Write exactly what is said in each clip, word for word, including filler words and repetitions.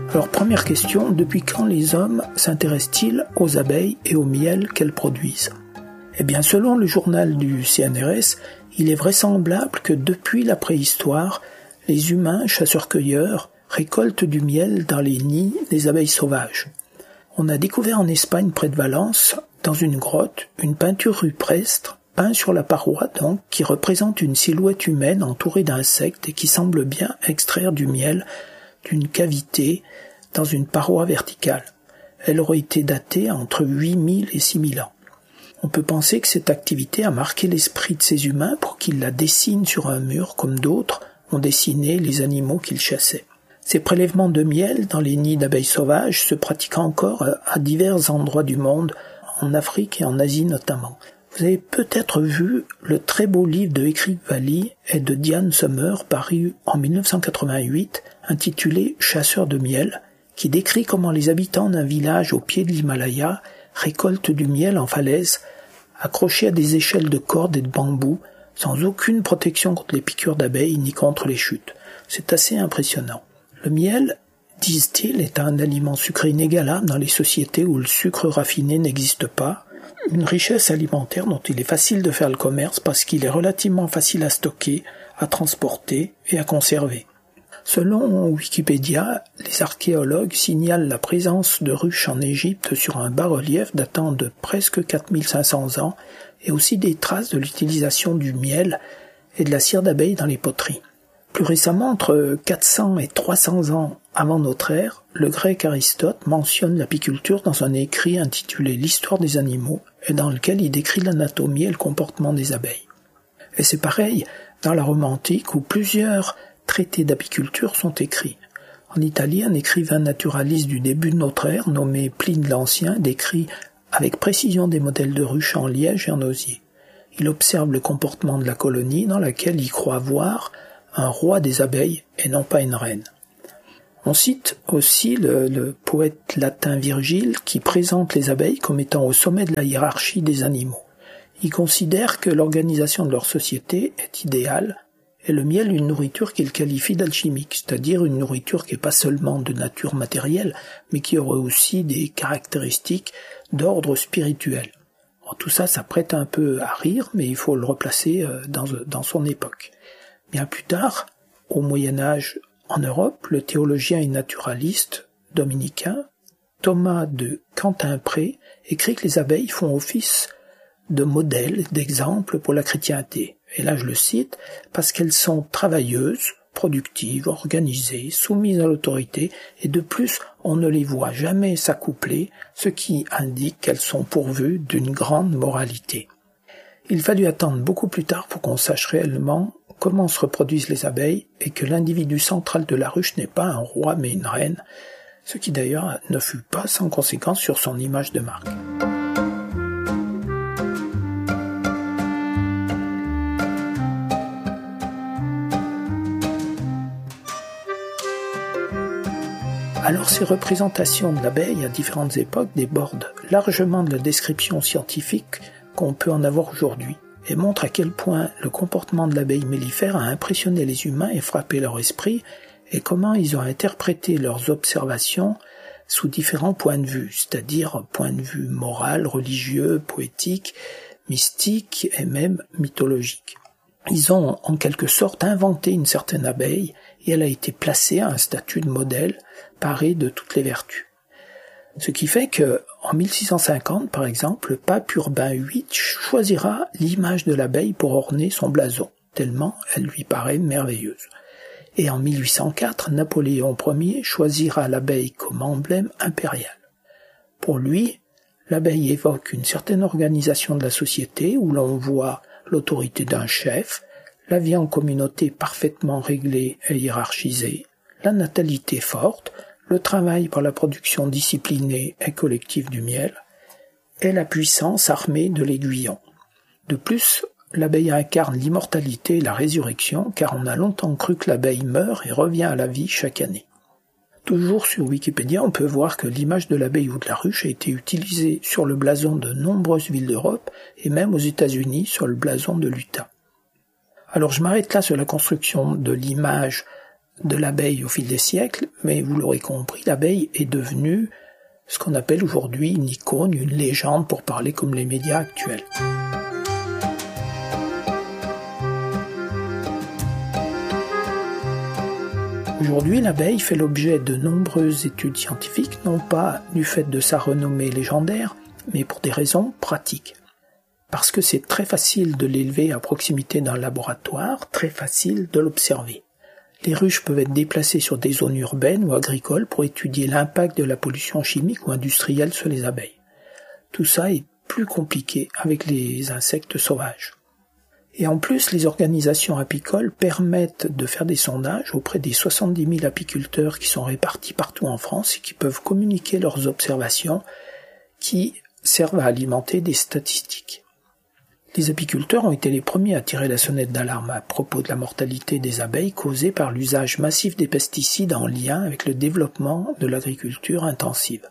Alors première question, depuis quand les hommes s'intéressent-ils aux abeilles et au miel qu'elles produisent ? Eh bien selon le journal du C N R S, il est vraisemblable que depuis la préhistoire, les humains, chasseurs-cueilleurs, récoltent du miel dans les nids des abeilles sauvages. On a découvert en Espagne, près de Valence, dans une grotte, une peinture rupestre, peinte sur la paroi donc, qui représente une silhouette humaine entourée d'insectes et qui semble bien extraire du miel d'une cavité dans une paroi verticale. Elle aurait été datée entre huit mille et six mille ans. On peut penser que cette activité a marqué l'esprit de ces humains pour qu'ils la dessinent sur un mur comme d'autres ont dessiné les animaux qu'ils chassaient. Ces prélèvements de miel dans les nids d'abeilles sauvages se pratiquent encore à divers endroits du monde, en Afrique et en Asie notamment. Vous avez peut-être vu le très beau livre de Ekrik Valli et de Diane Summer paru en mille neuf cent quatre-vingt-huit intitulé « Chasseurs de miel » qui décrit comment les habitants d'un village au pied de l'Himalaya récoltent du miel en falaise accroché à des échelles de cordes et de bambou sans aucune protection contre les piqûres d'abeilles ni contre les chutes. C'est assez impressionnant. Le miel, disent-ils, est un aliment sucré inégalable dans les sociétés où le sucre raffiné n'existe pas, une richesse alimentaire dont il est facile de faire le commerce parce qu'il est relativement facile à stocker, à transporter et à conserver. Selon Wikipédia, les archéologues signalent la présence de ruches en Égypte sur un bas-relief datant de presque quatre mille cinq cents ans et aussi des traces de l'utilisation du miel et de la cire d'abeille dans les poteries. Plus récemment, entre quatre cents et trois cents ans avant notre ère, le grec Aristote mentionne l'apiculture dans un écrit intitulé « L'histoire des animaux » et dans lequel il décrit l'anatomie et le comportement des abeilles. Et c'est pareil dans la Rome antique où plusieurs traités d'apiculture sont écrits. En Italie, un écrivain naturaliste du début de notre ère, nommé Pline l'Ancien, décrit avec précision des modèles de ruches en liège et en osier. Il observe le comportement de la colonie dans laquelle il croit voir un roi des abeilles et non pas une reine. On cite aussi le, le poète latin Virgile qui présente les abeilles comme étant au sommet de la hiérarchie des animaux. Il considère que l'organisation de leur société est idéale et le miel une nourriture qu'il qualifie d'alchimique, c'est-à-dire une nourriture qui n'est pas seulement de nature matérielle, mais qui aurait aussi des caractéristiques d'ordre spirituel. Alors, tout ça, ça prête un peu à rire, mais il faut le replacer dans, dans son époque. Bien plus tard, au Moyen-Âge, en Europe, le théologien et naturaliste dominicain Thomas de Cantimpré écrit que les abeilles font office de modèle, d'exemple pour la chrétienté. Et là je le cite, parce qu'elles sont travailleuses, productives, organisées, soumises à l'autorité, et de plus on ne les voit jamais s'accoupler, ce qui indique qu'elles sont pourvues d'une grande moralité. Il fallut attendre beaucoup plus tard pour qu'on sache réellement comment se reproduisent les abeilles et que l'individu central de la ruche n'est pas un roi mais une reine, ce qui d'ailleurs ne fut pas sans conséquence sur son image de marque. Alors ces représentations de l'abeille à différentes époques débordent largement de la description scientifique qu'on peut en avoir aujourd'hui, et montre à quel point le comportement de l'abeille mellifère a impressionné les humains et frappé leur esprit, et comment ils ont interprété leurs observations sous différents points de vue, c'est-à-dire point de vue moral, religieux, poétique, mystique et même mythologique. Ils ont en quelque sorte inventé une certaine abeille, et elle a été placée à un statut de modèle, parée de toutes les vertus. Ce qui fait que, en mille six cent cinquante, par exemple, le pape Urbain huit choisira l'image de l'abeille pour orner son blason, tellement elle lui paraît merveilleuse. Et en mille huit cent quatre, Napoléon Ier choisira l'abeille comme emblème impérial. Pour lui, l'abeille évoque une certaine organisation de la société où l'on voit l'autorité d'un chef, la vie en communauté parfaitement réglée et hiérarchisée, la natalité forte, le travail pour la production disciplinée et collective du miel, et la puissance armée de l'aiguillon. De plus, l'abeille incarne l'immortalité et la résurrection, car on a longtemps cru que l'abeille meurt et revient à la vie chaque année. Toujours sur Wikipédia, on peut voir que l'image de l'abeille ou de la ruche a été utilisée sur le blason de nombreuses villes d'Europe, et même aux États-Unis sur le blason de l'Utah. Alors je m'arrête là sur la construction de l'image de l'abeille au fil des siècles, mais vous l'aurez compris, l'abeille est devenue ce qu'on appelle aujourd'hui une icône, une légende pour parler comme les médias actuels. Aujourd'hui, l'abeille fait l'objet de nombreuses études scientifiques, non pas du fait de sa renommée légendaire, mais pour des raisons pratiques. Parce que c'est très facile de l'élever à proximité d'un laboratoire, très facile de l'observer. Les ruches peuvent être déplacées sur des zones urbaines ou agricoles pour étudier l'impact de la pollution chimique ou industrielle sur les abeilles. Tout ça est plus compliqué avec les insectes sauvages. Et en plus, les organisations apicoles permettent de faire des sondages auprès des soixante-dix mille apiculteurs qui sont répartis partout en France et qui peuvent communiquer leurs observations qui servent à alimenter des statistiques. Les apiculteurs ont été les premiers à tirer la sonnette d'alarme à propos de la mortalité des abeilles causée par l'usage massif des pesticides en lien avec le développement de l'agriculture intensive.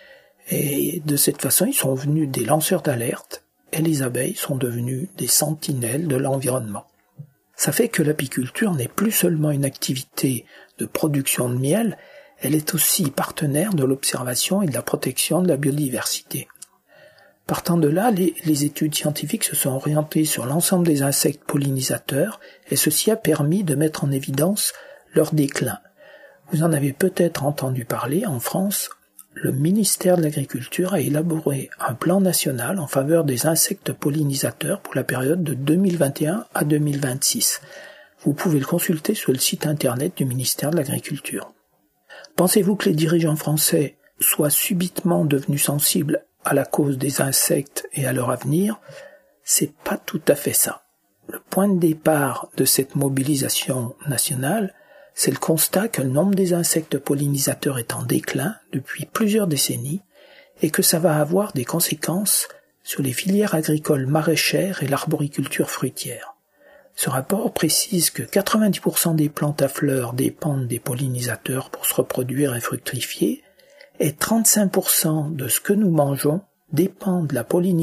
Et de cette façon, ils sont venus des lanceurs d'alerte et les abeilles sont devenues des sentinelles de l'environnement. Ça fait que l'apiculture n'est plus seulement une activité de production de miel, elle est aussi partenaire de l'observation et de la protection de la biodiversité. Partant de là, les, les études scientifiques se sont orientées sur l'ensemble des insectes pollinisateurs et ceci a permis de mettre en évidence leur déclin. Vous en avez peut-être entendu parler, en France, le ministère de l'Agriculture a élaboré un plan national en faveur des insectes pollinisateurs pour la période de deux mille vingt et un à deux mille vingt-six. Vous pouvez le consulter sur le site internet du ministère de l'Agriculture. Pensez-vous que les dirigeants français soient subitement devenus sensibles à la cause des insectes et à leur avenir? C'est pas tout à fait ça. Le point de départ de cette mobilisation nationale, c'est le constat que le nombre des insectes pollinisateurs est en déclin depuis plusieurs décennies et que ça va avoir des conséquences sur les filières agricoles maraîchères et l'arboriculture fruitière. Ce rapport précise que quatre-vingt-dix pour cent des plantes à fleurs dépendent des pollinisateurs pour se reproduire et fructifier et trente-cinq pour cent de ce que nous mangeons dépend de la pollinisation